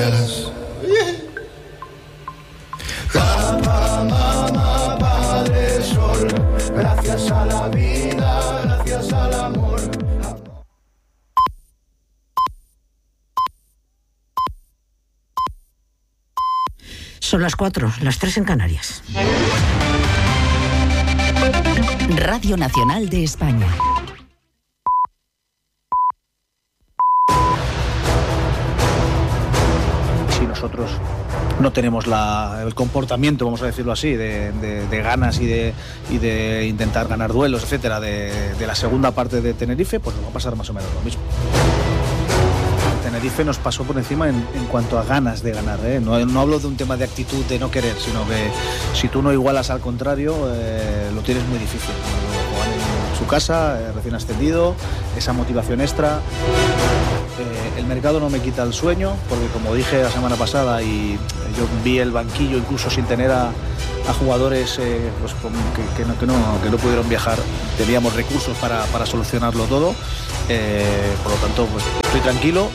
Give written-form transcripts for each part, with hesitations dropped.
días. Mamá, Padre Sol, gracias a la vida, gracias al amor. Son las 4, las 3 en Canarias. Radio Nacional de España. Si nosotros no tenemos el comportamiento, vamos a decirlo así, de ganas y de intentar ganar duelos, etcétera, de la segunda parte de Tenerife, pues nos va a pasar más o menos lo mismo. Tenerife nos pasó por encima en cuanto a ganas de ganar, ¿eh? No hablo de un tema de actitud, de no querer, sino que si tú no igualas al contrario, lo tienes muy difícil. Jugar en su casa, recién ascendido, esa motivación extra. El mercado no me quita el sueño, porque como dije la semana pasada, y yo vi el banquillo incluso sin tener a jugadores pues, que no pudieron viajar, teníamos recursos para solucionarlo todo, por lo tanto pues, estoy tranquilo.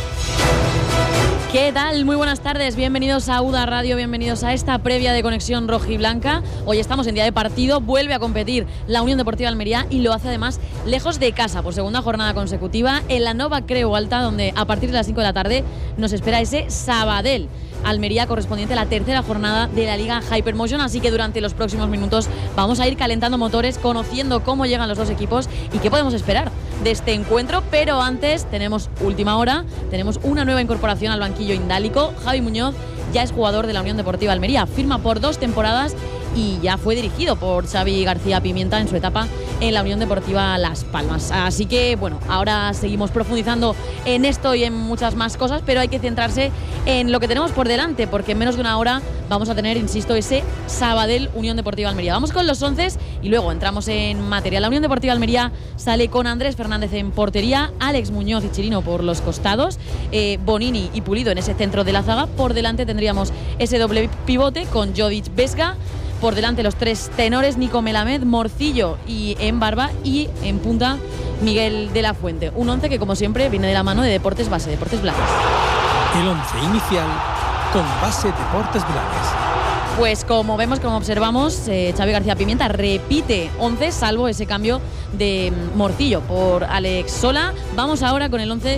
¿Qué tal? Muy buenas tardes, bienvenidos a UDA Radio, bienvenidos a esta previa de Conexión Rojiblanca. Hoy estamos en día de partido, vuelve a competir la Unión Deportiva Almería y lo hace además lejos de casa por segunda jornada consecutiva en la Nova Creu Alta, donde a partir de las 5 de la tarde nos espera ese Sabadell Almería correspondiente a la tercera jornada de la Liga Hypermotion, así que durante los próximos minutos vamos a ir calentando motores, conociendo cómo llegan los dos equipos y qué podemos esperar de este encuentro, pero antes tenemos última hora, tenemos una nueva incorporación al banquillo indálico. Javi Muñoz ya es jugador de la Unión Deportiva Almería, firma por 2 temporadas y ya fue dirigido por Xavi García Pimienta en su etapa en la Unión Deportiva Las Palmas. Así que, bueno, ahora seguimos profundizando en esto y en muchas más cosas, pero hay que centrarse en lo que tenemos por delante, porque en menos de una hora vamos a tener, insisto, ese Sabadell Unión Deportiva Almería. Vamos con los 11 y luego entramos en materia. La Unión Deportiva Almería sale con Andrés Fernández en portería, Alex Muñoz y Chirino por los costados, Bonini y Pulido en ese centro de la zaga. Por delante tendríamos ese doble pivote con Jodic Vesga. Por delante los 3 tenores, Nico Melamed, Morcillo y Embarba, y en punta Miguel de la Fuente. Un 11 que, como siempre, viene de la mano de Deportes Base, Deportes Blanes. El 11 inicial con Base Deportes Blanes. Pues como vemos, como observamos, Xavi García Pimienta repite 11, salvo ese cambio de Morcillo por Alex Sola. Vamos ahora con el 11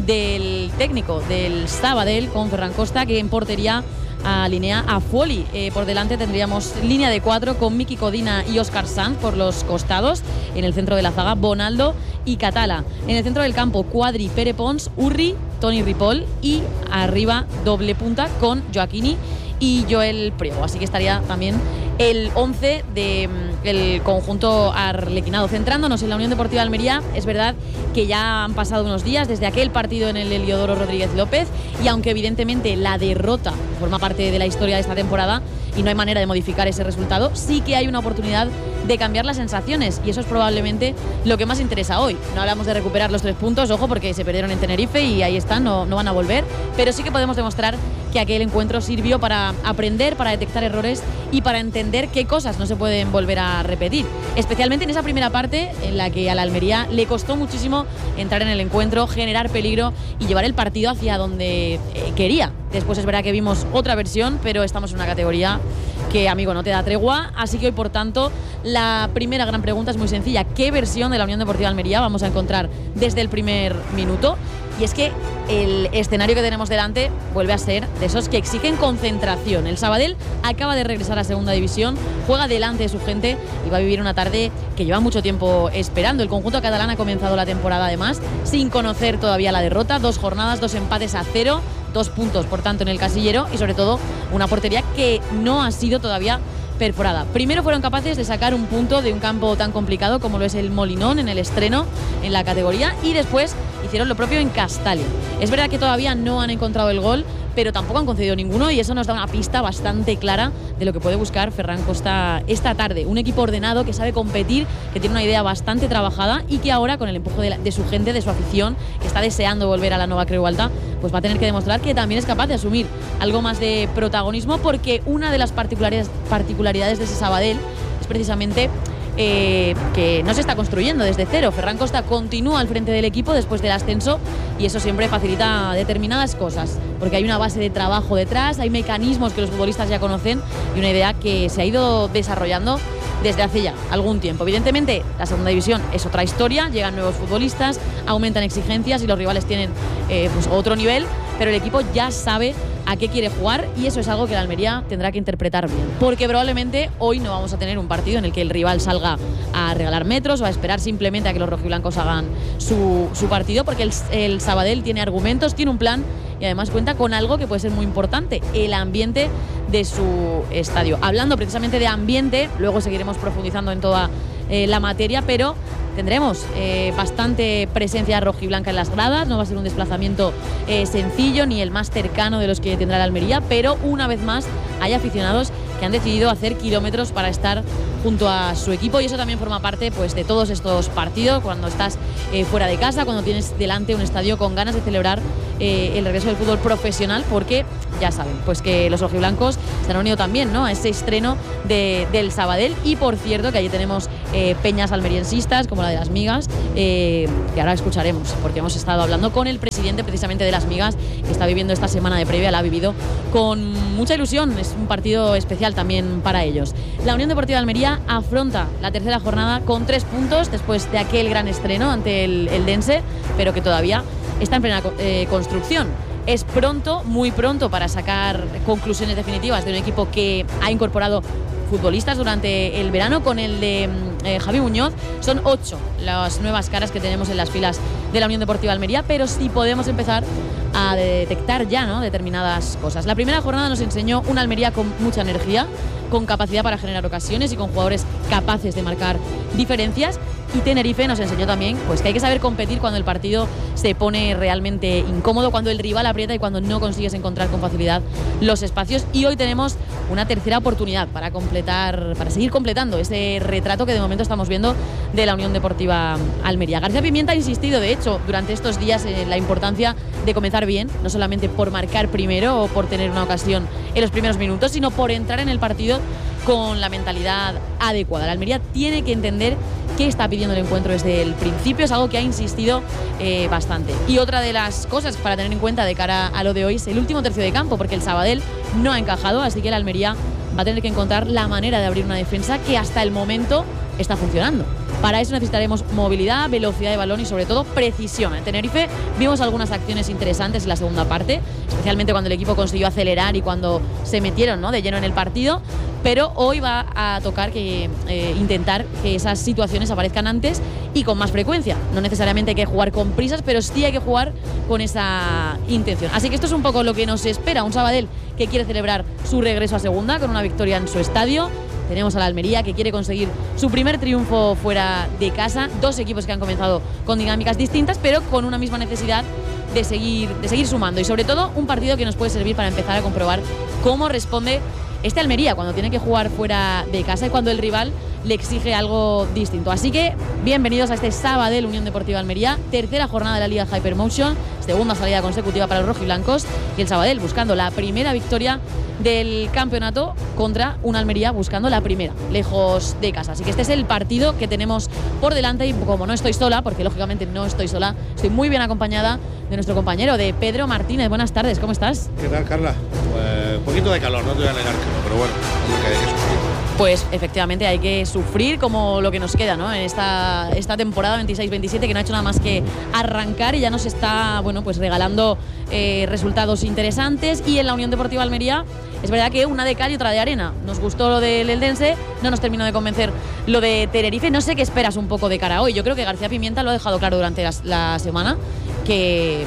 del técnico del Sabadell, con Ferran Costa, que en portería alinea a Foley. Por delante tendríamos línea de 4 con Miki Codina y Óscar Sanz por los costados. En el centro de la zaga, Bonaldo y Catala. En el centro del campo, Cuadri, Pere Pons, Urri, Toni Ripoll, y arriba doble punta con Joaquini y Joel Priego. Así que estaría también el 11 del conjunto arlequinado. Centrándonos en la Unión Deportiva Almería, es verdad que ya han pasado unos días desde aquel partido en el Heliodoro Rodríguez López, y aunque evidentemente la derrota forma parte de la historia de esta temporada y no hay manera de modificar ese resultado, sí que hay una oportunidad de cambiar las sensaciones, y eso es probablemente lo que más interesa hoy. No hablamos de recuperar los 3 puntos, ojo, porque se perdieron en Tenerife y ahí están, no van a volver, pero sí que podemos demostrar que aquel encuentro sirvió para aprender, para detectar errores y para entender qué cosas no se pueden volver a repetir, especialmente en esa primera parte en la que a la Almería le costó muchísimo entrar en el encuentro, generar peligro y llevar el partido hacia donde quería. Después es verdad que vimos otra versión, pero estamos en una categoría que, amigo, no te da tregua, así que hoy, por tanto, la primera gran pregunta es muy sencilla: ¿qué versión de la Unión Deportiva Almería vamos a encontrar desde el primer minuto? Y es que el escenario que tenemos delante vuelve a ser de esos que exigen concentración. El Sabadell acaba de regresar a segunda división, juega delante de su gente y va a vivir una tarde que lleva mucho tiempo esperando. El conjunto catalán ha comenzado la temporada, además, sin conocer todavía la derrota. 2 jornadas, 2 empates a 0, 2 puntos, por tanto, en el casillero, y sobre todo una portería que no ha sido todavía perforada. Primero fueron capaces de sacar un punto de un campo tan complicado como lo es el Molinón en el estreno en la categoría, y después hicieron lo propio en Castalia. Es verdad que todavía no han encontrado el gol, pero tampoco han concedido ninguno, y eso nos da una pista bastante clara de lo que puede buscar Ferran Costa esta tarde. Un equipo ordenado que sabe competir, que tiene una idea bastante trabajada y que ahora, con el empuje de su gente, de su afición, que está deseando volver a la Nova Creu Alta, pues va a tener que demostrar que también es capaz de asumir algo más de protagonismo, porque una de las particularidades de ese Sabadell es precisamente que no se está construyendo desde cero. Ferran Costa continúa al frente del equipo después del ascenso y eso siempre facilita determinadas cosas, porque hay una base de trabajo detrás, hay mecanismos que los futbolistas ya conocen y una idea que se ha ido desarrollando desde hace ya algún tiempo. Evidentemente, la segunda división es otra historia, llegan nuevos futbolistas, aumentan exigencias y los rivales tienen pues otro nivel, pero el equipo ya sabe a qué quiere jugar y eso es algo que la Almería tendrá que interpretar bien, porque probablemente hoy no vamos a tener un partido en el que el rival salga a regalar metros o a esperar simplemente a que los rojiblancos hagan su partido, porque el Sabadell tiene argumentos, tiene un plan y además cuenta con algo que puede ser muy importante, el ambiente de su estadio. Hablando precisamente de ambiente, luego seguiremos profundizando en toda la materia, pero tendremos bastante presencia rojiblanca en las gradas, no va a ser un desplazamiento sencillo ni el más cercano de los que tendrá la Almería, pero una vez más hay aficionados que han decidido hacer kilómetros para estar junto a su equipo y eso también forma parte pues, de todos estos partidos, cuando estás fuera de casa, cuando tienes delante un estadio con ganas de celebrar el regreso del fútbol profesional, porque ya saben pues que los rojiblancos se han unido también, ¿no?, a ese estreno del Sabadell. Y por cierto que allí tenemos peñas almeriensistas como la de las Migas, que ahora escucharemos porque hemos estado hablando con el presidente precisamente de las Migas, que está viviendo esta semana de previa, la ha vivido con mucha ilusión, es un partido especial también para ellos. La Unión Deportiva de Almería afronta la tercera jornada con 3 puntos después de aquel gran estreno ante el Eldense, pero que todavía está en plena construcción. Es pronto, muy pronto, para sacar conclusiones definitivas de un equipo que ha incorporado futbolistas durante el verano. Con el de Javi Muñoz son 8 las nuevas caras que tenemos en las filas de la Unión Deportiva Almería, pero sí podemos empezar a detectar ya, ¿no?, determinadas cosas. La primera jornada nos enseñó una Almería con mucha energía, con capacidad para generar ocasiones y con jugadores capaces de marcar diferencias. Y Tenerife nos enseñó también pues, que hay que saber competir cuando el partido se pone realmente incómodo, cuando el rival aprieta y cuando no consigues encontrar con facilidad los espacios. Y hoy tenemos una tercera oportunidad para seguir completando ese retrato que de momento estamos viendo de la Unión Deportiva Almería. García Pimienta ha insistido, de hecho, durante estos días en la importancia de comenzar bien, no solamente por marcar primero o por tener una ocasión en los primeros minutos, sino por entrar en el partido con la mentalidad adecuada. La Almería tiene que entender qué está pidiendo el encuentro desde el principio, es algo que ha insistido bastante. Y otra de las cosas para tener en cuenta de cara a lo de hoy es el último tercio de campo, porque el Sabadell no ha encajado, así que la Almería va a tener que encontrar la manera de abrir una defensa que hasta el momento está funcionando. Para eso necesitaremos movilidad, velocidad de balón y sobre todo precisión. En Tenerife vimos algunas acciones interesantes en la segunda parte, especialmente cuando el equipo consiguió acelerar y cuando se metieron, ¿no?, de lleno en el partido, pero hoy va a tocar intentar que esas situaciones aparezcan antes y con más frecuencia. No necesariamente hay que jugar con prisas, pero sí hay que jugar con esa intención. Así que esto es un poco lo que nos espera, un Sabadell que quiere celebrar su regreso a segunda con una victoria en su estadio. Tenemos a la Almería que quiere conseguir su primer triunfo fuera de casa. 2 equipos que han comenzado con dinámicas distintas, pero con una misma necesidad de seguir sumando. Y sobre todo un partido que nos puede servir para empezar a comprobar cómo responde este Almería cuando tiene que jugar fuera de casa y cuando el rival le exige algo distinto. Así que bienvenidos a este Sabadell Unión Deportiva Almería, tercera jornada de la Liga Hypermotion, segunda salida consecutiva para los rojiblancos y el Sabadell buscando la primera victoria del campeonato contra una Almería buscando la primera, lejos de casa. Así que este es el partido que tenemos por delante y como no estoy sola, porque lógicamente no estoy sola, estoy muy bien acompañada de nuestro compañero, de Pedro Martínez. Buenas tardes, ¿cómo estás? ¿Qué tal, Carla? Pues un poquito de calor, no te voy a negar, pero bueno, hay que sufrir. Pues efectivamente hay que sufrir como lo que nos queda, ¿no?, en esta temporada 26-27, que no ha hecho nada más que arrancar y ya nos está, bueno, pues regalando resultados interesantes. Y en la Unión Deportiva Almería es verdad que una de cal y otra de arena. Nos gustó lo del Eldense, no nos terminó de convencer lo de Tenerife. No sé qué esperas un poco de cara a hoy. Yo creo que García Pimienta lo ha dejado claro durante la semana, que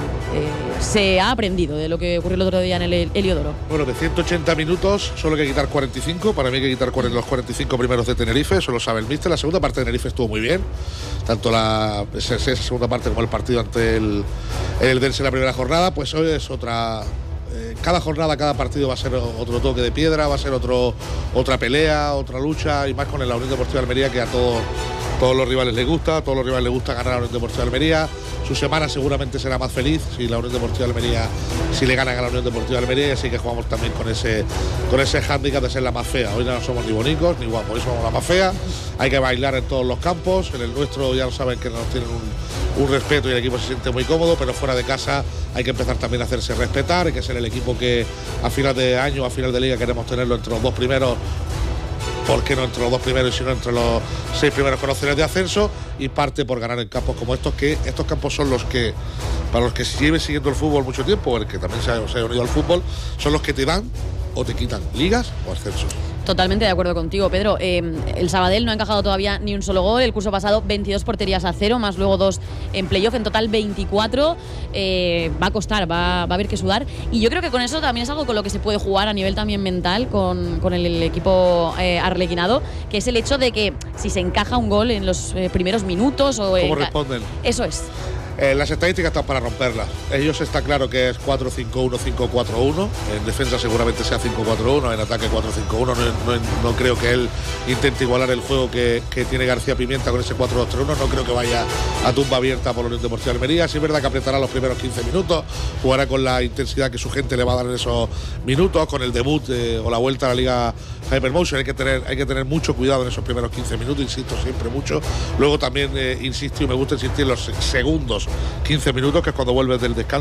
se ha aprendido de lo que ocurrió el otro día en el Heliodoro. Bueno, de 180 minutos solo hay que quitar 45. Para mí hay que quitar los 45 primeros de Tenerife, eso lo sabe el míster. La segunda parte de Tenerife estuvo muy bien, tanto esa segunda parte como el partido ante el Eldense en la primera jornada. Pues hoy es otra. Cada jornada, cada partido va a ser otro toque de piedra, va a ser otra pelea, otra lucha, y más con la Unión Deportiva Almería, que a todos todos los rivales les gusta, ganar a la Unión Deportiva de Almería. Su semana seguramente será más feliz si la Unión Deportiva de Almería, si le ganan a la Unión Deportiva de Almería, y así que jugamos también con ese hándicap de ser la más fea. Hoy no somos ni bonitos ni guapos, hoy somos la más fea. Hay que bailar en todos los campos, en el nuestro ya lo saben que nos tienen un respeto y el equipo se siente muy cómodo, pero fuera de casa hay que empezar también a hacerse respetar, hay que ser el equipo que a final de año, a final de liga queremos tenerlo entre los 2 primeros. ¿Por qué no entre los 2 primeros y si no entre los 6 primeros con opciones de ascenso? Y parte por ganar en campos como estos, que estos campos son los que, para los que lleven siguiendo el fútbol mucho tiempo, el que también se haya unido al fútbol, son los que te dan o te quitan ligas o ascensos. Totalmente de acuerdo contigo, Pedro. El Sabadell no ha encajado todavía ni un solo gol. El curso pasado 22 porterías a 0, más luego 2 en playoff. En total 24. Va a costar, va a haber que sudar. Y yo creo que con eso también es algo con lo que se puede jugar a nivel también mental con el equipo arlequinado, que es el hecho de que si se encaja un gol en los primeros minutos o ¿cómo responden? Eso es. Las estadísticas están para romperlas. Ellos está claro que es 4-5-1, 5-4-1. En defensa seguramente sea 5-4-1, en ataque 4-5-1. No creo que él intente igualar el juego que tiene García Pimienta con ese 4-2-3-1. No creo que vaya a tumba abierta por la Unión Deportiva de Almería. Sí es verdad que apretará los primeros 15 minutos, jugará con la intensidad que su gente le va a dar en esos minutos, con el debut o la vuelta a la Liga Hypermotion. Hay que tener mucho cuidado en esos primeros 15 minutos, insisto siempre mucho. Luego también insisto y me gusta insistir en los segundos 15 minutos, que es cuando vuelves del descanso.